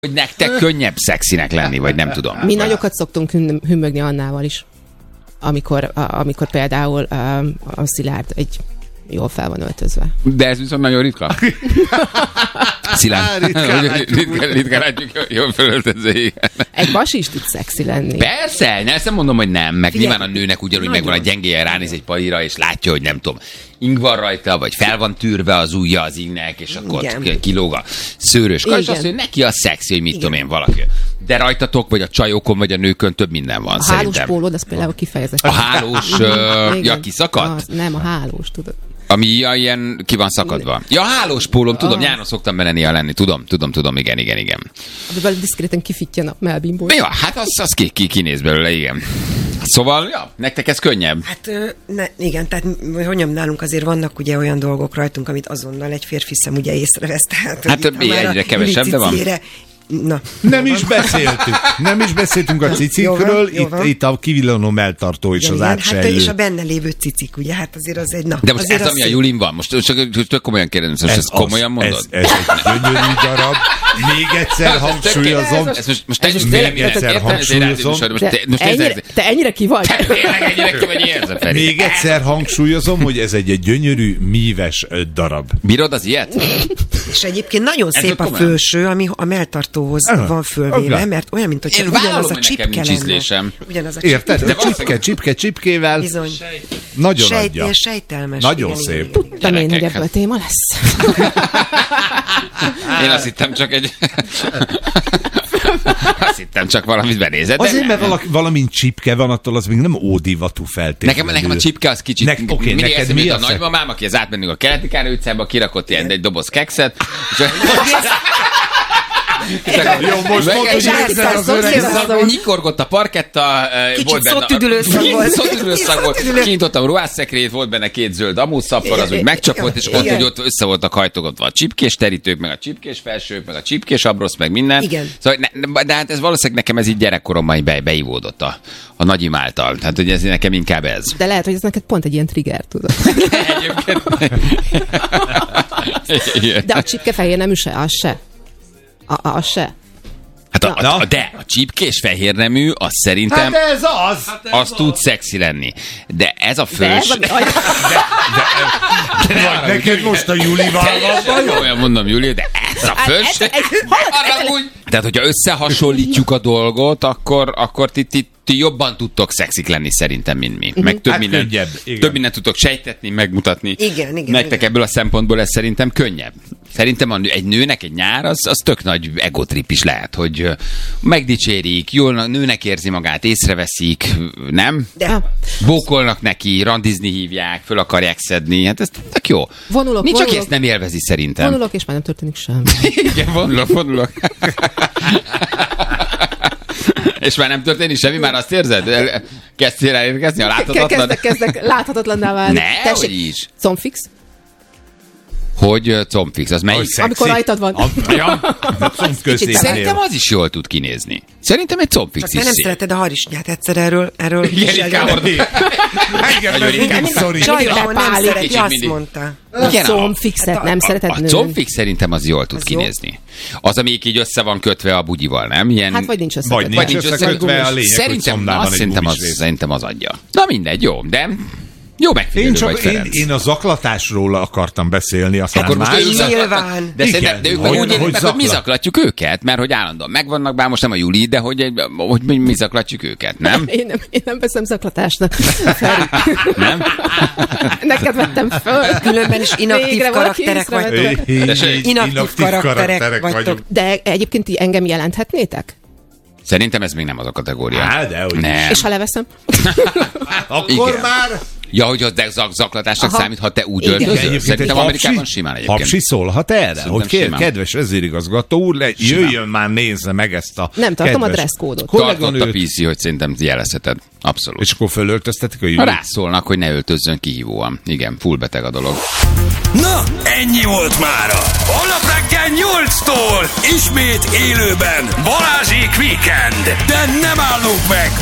Hogy nektek könnyebb szexinek lenni, vagy nem tudom. Mi nagyokat szoktunk hümmögni Annával is, amikor például a Szilárd egy jól fel van öltözve. De ez viszont nagyon ritka. Szilárd. Ritkán látjuk, jól felöltözve. Egy basi is tud szexi lenni. Persze, nem mondom, hogy nem. Meg nyilván a nőnek ugyanúgy megvan a gyengéje, ránéz egy palira, és látja, hogy nem tudom, ing van rajta, vagy fel van tűrve az ujja az ingnek, és akkor kilóg a szőrös kacs, azt mondja, neki a szexi, hogy mit tudom én, valaki. De rajtatok, vagy a csajokon, vagy a nőkön több minden van, a szerintem. A hálós pólód, az például kifejezetten. A hálós, ja, kiszakadt? Nem, a hálós, tudod. Ami ilyen ki van szakadva. Ja, a hálós pólom, tudom, nyáron szoktam bele néha lenni, tudom, igen. Amivel diszkréten kifittyen a melbimból. Ja, hát az kinéz belőle, igen. Szóval, ja, nektek ez könnyebb. Hát igen, tehát hogy nálunk azért vannak ugye olyan dolgok rajtunk, amit azonnal egy férfi szem ugye észrevesz. Tehát, hát egyre kevesebb, de van. Na. Nem is beszéltünk a cicikről, itt a kivillanó melltartó és az átsejlő. Hát és a benne lévő cicik, ugye, hát azért az egy De most ez, ami a Julin van, most csak komolyan kérdezem, ezt komolyan mondod? Ez egy gyönyörű darab, még egyszer hangsúlyozom. Te ennyire ki vagy? Még egyszer hangsúlyozom, hogy ez egy gyönyörű, míves darab. Bírod az ilyet? És egyébként nagyon szép a felső, ami a melltartóhoz van fölvéve, mert olyan, mint hogy ugyanaz a csipke lenne. Érted? De csipkével. Bizony. Nagyon adja. Sejtelmes. Nagyon szép. Tudtam én, hogy ebből téma lesz. Én azt hittem csak valamit benézed. Azért, mert valamint csipke van, attól az még nem ódivatú feltétlenül. Nekem a csipke az kicsit. Mindig eszembe jut a nagymamám, aki az átmennünk a Keleti-Károly utcába, kirakott ilyen egy doboz kekszet. Jó, most mondod, hogy érzed az öreg. Nyikorgott a parketta. Kicsit szótüdülőszag volt. Kinyitottam ruhásszekrélyét, volt benne 2 zöld amúszapkar, az úgy megcsapott, és ott, hogy ott össze voltak hajtogatva a csipkés terítők, meg a csipkés felsők, meg a csipkés abrosz, meg minden. Szóval, de hát ez valószínűleg nekem ez így gyerekkoromban beivódott a nagyim által. Tehát, hogy ez nekem inkább ez. De lehet, hogy ez neked pont egy ilyen trigger, tudod. De a csipkefehér nem üse, az se. Az se. Hát a csipkés fehérnemű, az szerintem... Hát ez az! Az tud szexi lenni. De ez a fős... Neked most a Julival van. Olyan mondom, Juli, de ez a fős... Tehát, hogyha összehasonlítjuk a dolgot, akkor ti jobban tudtok szexik lenni szerintem, mint mi. Meg több mindent tudtok sejtetni, megmutatni. Igen. Nektek ebből a szempontból ez szerintem könnyebb. Szerintem egy nőnek egy nyár, az tök nagy egotrip is lehet, hogy megdicsérik, jól nőnek érzi magát, észreveszik, nem? De. Bókolnak neki, randizni hívják, föl akarják szedni, hát ez tök jó. Nincs, aki ezt nem élvezi szerintem. Vonulok, és már nem történik semmi. Igen, vonulok. És már nem történik semmi, már azt érzed? Kezdtél elérkezni a láthatatlan? Kezdek láthatatlanná válni. Hogy is. Combfix? Hogy combfix, az melyik? Amikor rajtad van. Szerintem az is jól tud kinézni. Szerintem egy combfix is szép. Te nem szereted a harisnyát egyszer erről. Igen, Csajban nem szereti, azt mondta. A combfixet nem szereted nőn. A combfix szerintem az jól tud kinézni. Az, amelyik így össze van kötve a bugyival, nem? Hát vagy nincs összekötve. Vagy nincs összekötve, a lényeg, szerintem az adja. Na mindegy, jó, de... Jó megfigyelő vagy, Ferenc. Én a zaklatásról akartam beszélni, aztán akkor már... Nyilván. De ők meg úgy élik meg, hogy mi zaklatjuk őket, mert hogy állandóan megvannak, bár most nem a Juli, de hogy mi zaklatjuk őket, nem? Én nem veszem zaklatásnak. Nem? Neked vettem föl. Különben is inaktív karakterek vagytok. Inaktív karakterek vagytok. De egyébként engem jelenthetnétek? Szerintem ez még nem az a kategória. Nem. És ha leveszem? Akkor már... Ja, hogy az zaklatásnak számít, ha te úgy öltözöl. Szerintem Amerikában simán egyébként. Papsi szólhat erre? Hogy kedves vezérigazgató úr, jöjjön már, nézze meg ezt a... Nem tartom a dresszkódot. Tartott a PC, hogy szerintem jelezheted. Abszolút. És akkor fölöltöztetik a jövőt? Rászólnak, hogy ne öltözzön kihívóan. Igen, full beteg a dolog. Na, ennyi volt mára. Holnap reggel 8-tól ismét élőben Balázsék Weekend. De nem állunk meg!